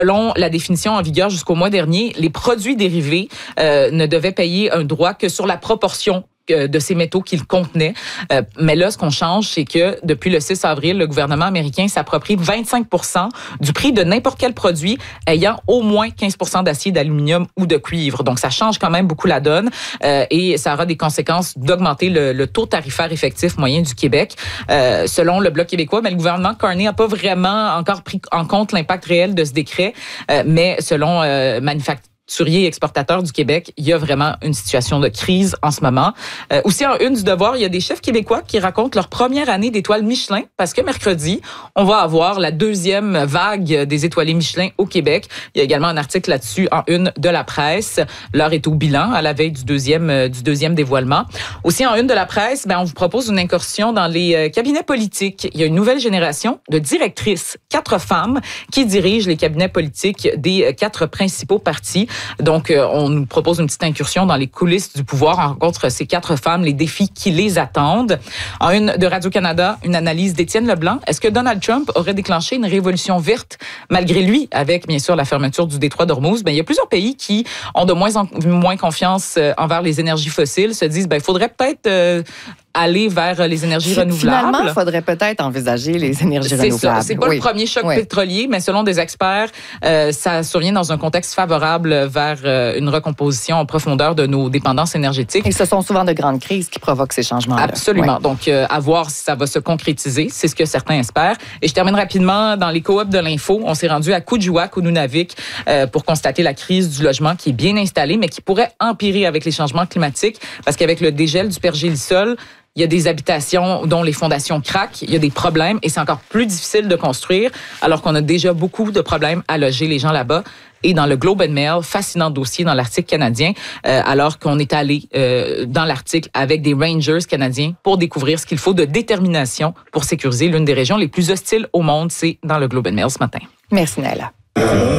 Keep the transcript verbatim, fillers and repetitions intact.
Selon la définition en vigueur jusqu'au mois dernier, les produits dérivés euh, ne devaient payer un droit que sur la proportion de ces métaux qu'ils contenaient. Euh, mais là, ce qu'on change, c'est que depuis le six avril, le gouvernement américain s'approprie vingt-cinq pour cent du prix de n'importe quel produit ayant au moins quinze pour cent d'acier, d'aluminium ou de cuivre. Donc, ça change quand même beaucoup la donne euh, et ça aura des conséquences d'augmenter le, le taux tarifaire effectif moyen du Québec. Euh, selon le Bloc québécois, mais le gouvernement Carney n'a pas vraiment encore pris en compte l'impact réel de ce décret, euh, mais selon euh, Manufacturier et exportateurs du Québec, il y a vraiment une situation de crise en ce moment. Euh, aussi en une du Devoir, il y a des chefs québécois qui racontent leur première année d'étoiles Michelin parce que mercredi, on va avoir la deuxième vague des étoilés Michelin au Québec. Il y a également un article là-dessus en une de la presse. L'heure est au bilan à la veille du deuxième, euh, du deuxième dévoilement. Aussi en une de la presse, ben, on vous propose une incursion dans les euh, cabinets politiques. Il y a une nouvelle génération de directrices, quatre femmes qui dirigent les cabinets politiques des euh, quatre principaux partis. Donc, euh, on nous propose une petite incursion dans les coulisses du pouvoir. On rencontre ces quatre femmes, les défis qui les attendent. En une de Radio-Canada, une analyse d'Étienne Leblanc. Est-ce que Donald Trump aurait déclenché une révolution verte malgré lui, avec bien sûr la fermeture du détroit d'Ormuz? Ben, il y a plusieurs pays qui ont de moins en moins confiance envers les énergies fossiles, se disent, ben, il faudrait peut-être euh, aller vers les énergies renouvelables. Finalement, il faudrait peut-être envisager les énergies c'est renouvelables. Ça. C'est pas oui. le premier choc oui. pétrolier, mais selon des experts, euh, ça survient dans un contexte favorable vers euh, une recomposition en profondeur de nos dépendances énergétiques. Et ce sont souvent de grandes crises qui provoquent ces changements-là. Absolument. Oui. Donc, euh, à voir si ça va se concrétiser. C'est ce que certains espèrent. Et je termine rapidement dans les coops de l'info. On s'est rendu à Coudjouac, au Nunavik, euh, pour constater la crise du logement qui est bien installée, mais qui pourrait empirer avec les changements climatiques, parce qu'avec le dégel du pergélisol, il y a des habitations dont les fondations craquent, il y a des problèmes et c'est encore plus difficile de construire alors qu'on a déjà beaucoup de problèmes à loger les gens là-bas. Et dans le Globe and Mail, fascinant dossier dans l'Arctique canadien, euh, alors qu'on est allé euh, dans l'Arctique avec des Rangers canadiens pour découvrir ce qu'il faut de détermination pour sécuriser l'une des régions les plus hostiles au monde. C'est dans le Globe and Mail ce matin. Merci, Naila.